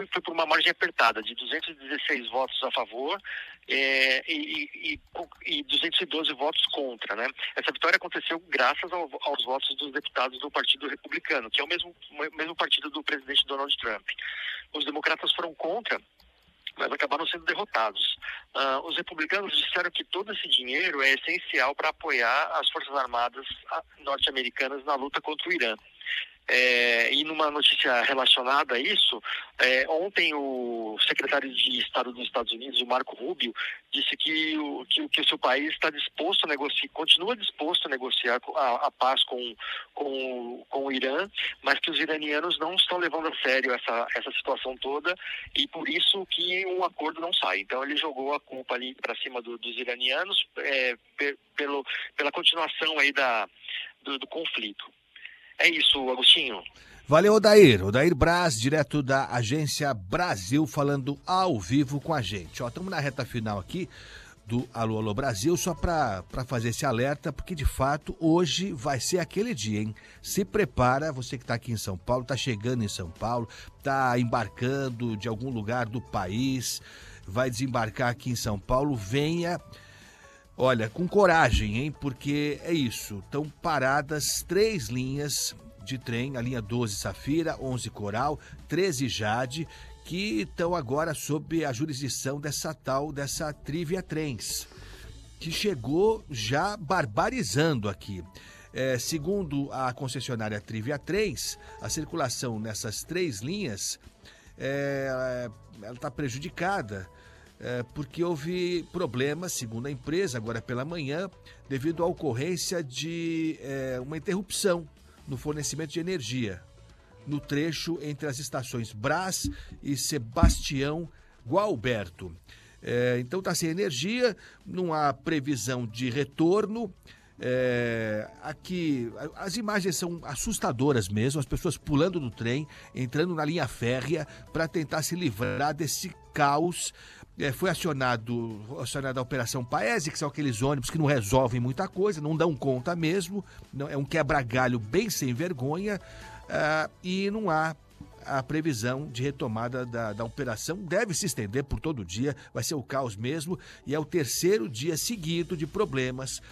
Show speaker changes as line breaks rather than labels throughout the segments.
foi por uma margem apertada, de 216 votos a favor e 212 votos contra, né? Essa vitória aconteceu graças aos votos dos deputados do Partido Republicano, que é o mesmo partido do presidente Donald Trump. Os democratas foram contra, mas acabaram sendo derrotados. Os republicanos disseram que todo esse dinheiro é essencial para apoiar as Forças Armadas norte-americanas na luta contra o Irã. E numa notícia relacionada a isso, ontem o secretário de Estado dos Estados Unidos, o Marco Rubio, disse que o seu país está disposto a negociar, continua disposto a negociar a paz com o Irã, mas que os iranianos não estão levando a sério essa situação toda e por isso que um acordo não sai. Então ele jogou a culpa ali para cima dos iranianos pela continuação aí do conflito. É isso, Agostinho.
Valeu, Odair. Odair Braz, direto da Agência Brasil, falando ao vivo com a gente. Estamos na reta final aqui do Alô, Alô Brasil, só para fazer esse alerta, porque de fato hoje vai ser aquele dia, hein? Se prepara, você que está aqui em São Paulo, está chegando em São Paulo, está embarcando de algum lugar do país, vai desembarcar aqui em São Paulo, venha... Olha, com coragem, hein? Porque é isso, estão paradas 3 linhas de trem, a linha 12 Safira, 11 Coral, 13 Jade, que estão agora sob a jurisdição dessa Trivia Trens, que chegou já barbarizando aqui. Segundo a concessionária Trivia Trens, a circulação nessas 3 linhas, ela está prejudicada, porque houve problemas, segundo a empresa, agora pela manhã, devido à ocorrência de uma interrupção no fornecimento de energia no trecho entre as estações Brás e Sebastião Gualberto. Então está sem energia, não há previsão de retorno. Aqui as imagens são assustadoras mesmo, as pessoas pulando do trem, entrando na linha férrea para tentar se livrar desse caos. Foi acionada a Operação Paese, que são aqueles ônibus que não resolvem muita coisa, não dão conta mesmo, é um quebra-galho bem sem vergonha, e não há a previsão de retomada da operação. Deve se estender por todo o dia, vai ser o caos mesmo, e é o terceiro dia seguido de problemas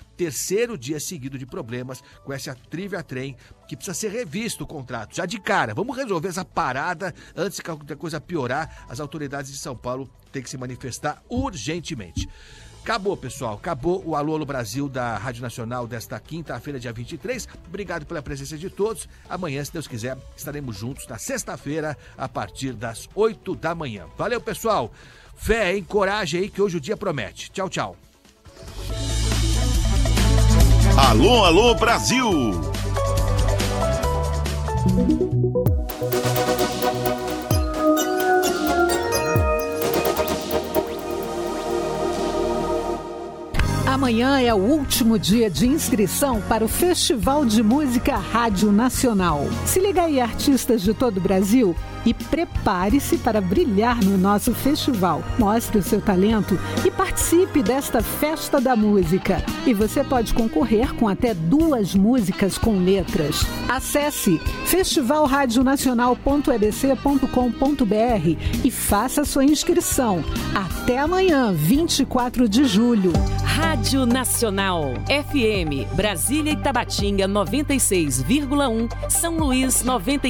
com essa Trivia Trem, que precisa ser revisto o contrato, já de cara. Vamos resolver essa parada antes que a coisa piorar. As autoridades de São Paulo têm que se manifestar urgentemente. Acabou, pessoal. Acabou o Alô, Alô Brasil da Rádio Nacional desta quinta-feira, dia 23. Obrigado pela presença de todos. Amanhã, se Deus quiser, estaremos juntos na sexta-feira, a partir das 8 da manhã. Valeu, pessoal. Fé, hein? Coragem aí, que hoje o dia promete. Tchau, tchau.
Alô, Alô Brasil.
Amanhã é o último dia de inscrição para o Festival de Música Rádio Nacional. Se liga aí, artistas de todo o Brasil, e prepare-se para brilhar no nosso festival. Mostre o seu talento e participe desta festa da música. E você pode concorrer com até 2 músicas com letras. Acesse festivalradionacional.ebc.com.br e faça sua inscrição. Até amanhã, 24 de julho.
Rádio Nacional, FM, Brasília e Tabatinga 96,1, São Luís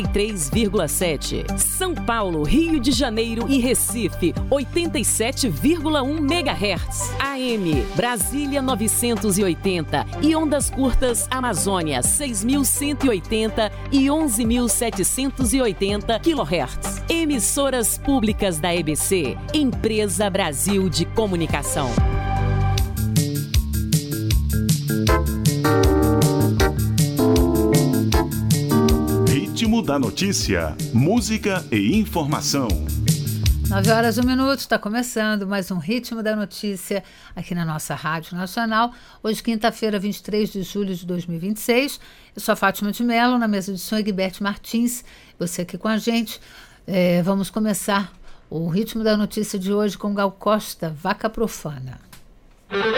93,7, São Paulo, Rio de Janeiro e Recife 87,1 MHz, AM, Brasília 980 e ondas curtas Amazônia 6.180 e 11.780 kHz. Emissoras públicas da EBC, Empresa Brasil de Comunicação.
Ritmo da notícia, música e informação.
9h01, está começando mais um Ritmo da Notícia aqui na nossa Rádio Nacional. Hoje, quinta-feira, 23 de julho de 2026. Eu sou a Fátima de Mello, na mesa de som, Egberto Martins. Você aqui com a gente. Vamos começar o Ritmo da Notícia de hoje com Gal Costa, Vaca Profana.